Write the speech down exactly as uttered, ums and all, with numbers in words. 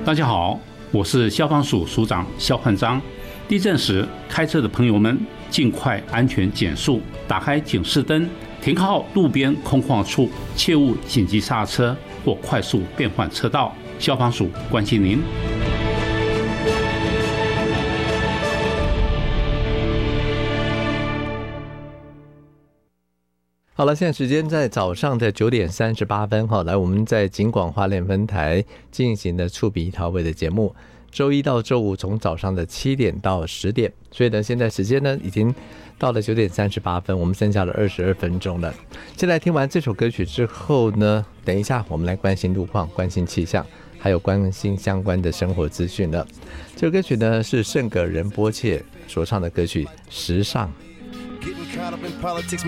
大家好，我是消防署署长肖焕章。地震时，开车的朋友们尽快安全减速，打开警示灯，停靠路边空旷处，切勿紧急刹车或快速变换车道。消防署关心您。 好了，现在时间在早上的九点三十八分。好，来我们在警广花莲分台进行的触笔桃尾的节目，周一到周五从早上的七点到十点，所以呢，现在时间呢已经到了九点三十八分，我们剩下了二十二分钟了。现在听完这首歌曲之后呢，等一下我们来关心路况、关心气象，还有关心相关的生活资讯了。这首歌曲呢是圣葛仁波切所唱的歌曲《时尚》。Getting caught up in politics